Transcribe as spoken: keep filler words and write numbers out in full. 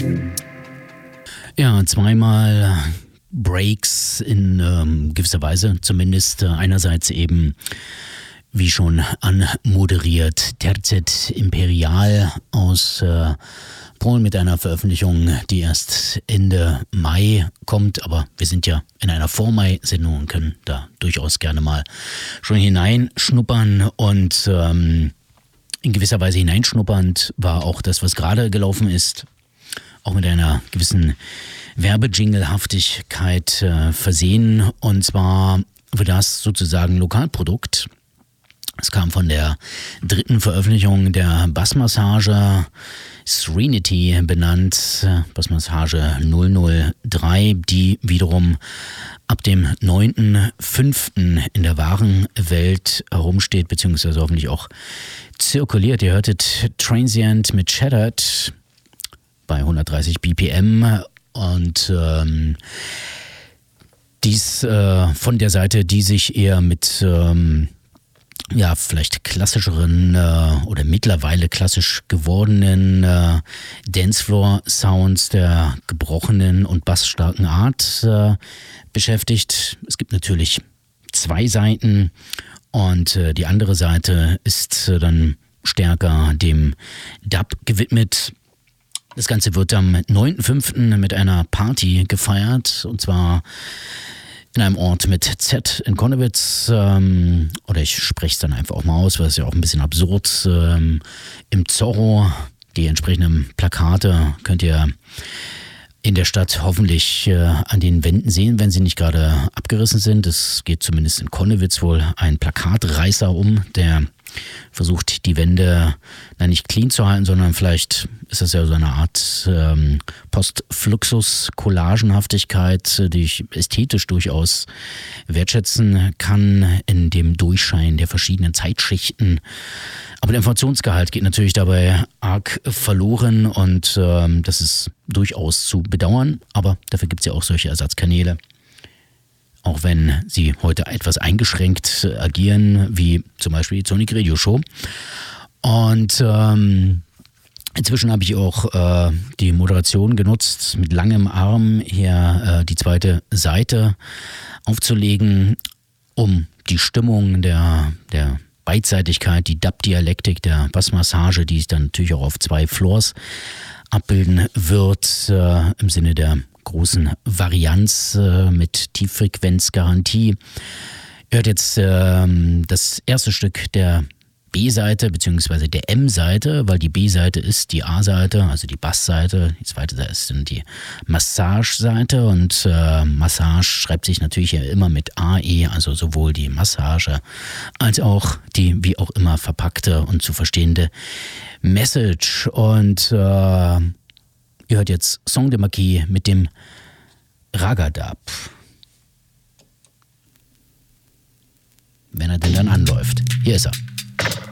Ja, zweimal Breaks in ähm, gewisser Weise, zumindest äh, einerseits eben, wie schon anmoderiert, Tercet Imperial aus äh, Polen mit einer Veröffentlichung, die erst Ende Mai kommt, aber wir sind ja in einer Vor-Mai-Sendung und können da durchaus gerne mal schon hineinschnuppern und ähm, in gewisser Weise hineinschnuppernd war auch das, was gerade gelaufen ist, auch mit einer gewissen Werbejinglehaftigkeit äh, versehen. Und zwar wird das sozusagen Lokalprodukt. Es kam von der dritten Veröffentlichung der Bassmassage, Serenity benannt, Bassmassage null null drei, die wiederum ab dem neunten fünften in der wahren Welt herumsteht, beziehungsweise hoffentlich auch zirkuliert. Ihr hörtet Transient mit Shattered bei hundertdreißig B P M und ähm, dies äh, von der Seite, die sich eher mit ähm, ja, vielleicht klassischeren äh, oder mittlerweile klassisch gewordenen äh, Dancefloor-Sounds der gebrochenen und bassstarken Art äh, beschäftigt. Es gibt natürlich zwei Seiten und äh, die andere Seite ist äh, dann stärker dem Dub gewidmet. Das Ganze wird am neunten fünften mit einer Party gefeiert, und zwar in einem Ort mit Z in Konnewitz, ähm, oder ich spreche es dann einfach auch mal aus, weil es ja auch ein bisschen absurd, ähm, im Zorro. Die entsprechenden Plakate könnt ihr in der Stadt hoffentlich äh, an den Wänden sehen, wenn sie nicht gerade abgerissen sind. Es geht zumindest in Konnewitz wohl ein Plakatreißer um, der versucht, die Wände na, nicht clean zu halten, sondern vielleicht ist das ja so eine Art ähm, Postfluxus-Collagenhaftigkeit, die ich ästhetisch durchaus wertschätzen kann in dem Durchschein der verschiedenen Zeitschichten. Aber der Informationsgehalt geht natürlich dabei arg verloren und ähm, das ist durchaus zu bedauern, aber dafür gibt es ja auch solche Ersatzkanäle. Auch wenn sie heute etwas eingeschränkt agieren, wie zum Beispiel die Sonic Radio Show. Und ähm, inzwischen habe ich auch äh, die Moderation genutzt, mit langem Arm hier äh, die zweite Seite aufzulegen, um die Stimmung der, der Beidseitigkeit, die Dub-Dialektik der Bassmassage, die es dann natürlich auch auf zwei Floors abbilden wird, äh, im Sinne der großen Varianz äh, mit Tieffrequenzgarantie. Ihr hört jetzt äh, das erste Stück der B-Seite beziehungsweise der M-Seite, weil die B-Seite ist die A-Seite, also die Bassseite. Die zweite Seite ist dann die Massage-Seite und äh, Massage schreibt sich natürlich ja immer mit A E, also sowohl die Massage als auch die wie auch immer verpackte und zu verstehende Message. Und äh, ihr hört jetzt Song de Marquis mit dem Ragadab. Wenn er denn dann anläuft. Hier ist er.